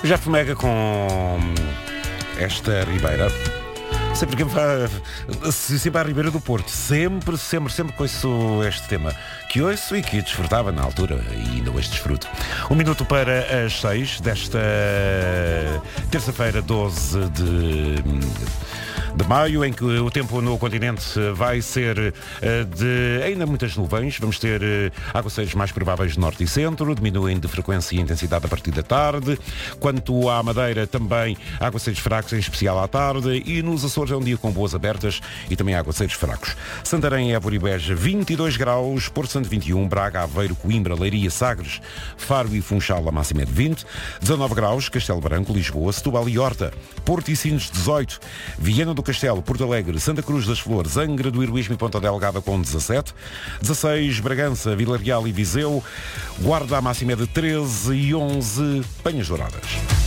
Já fomega com esta ribeira. Sempre que sempre à Ribeira do Porto. Sempre com isso, este tema. Que ouço e que desfrutava na altura. E ainda hoje desfruto. 1 minuto para as 6 desta terça-feira, 12 de maio, em que o tempo no continente vai ser de ainda muitas nuvens. Vamos ter aguaceiros mais prováveis de norte e centro, diminuem de frequência e intensidade a partir da tarde. Quanto à Madeira, também aguaceiros fracos, em especial à tarde, e nos Açores é um dia com boas abertas e também aguaceiros fracos. Santarém, Évora e Beja, 22 graus, Porto Santo 21, Braga, Aveiro, Coimbra, Leiria, Sagres, Faro e Funchal, a máxima é de 20, 19 graus, Castelo Branco, Lisboa, Setúbal e Horta, Porto e Sines 18, Viana do Castelo, Porto Alegre, Santa Cruz das Flores, Angra do Heroísmo e Ponta Delgada com 17, 16 Bragança, Vila Real e Viseu, Guarda, a máxima é de 13 e 11 Penhas Douradas.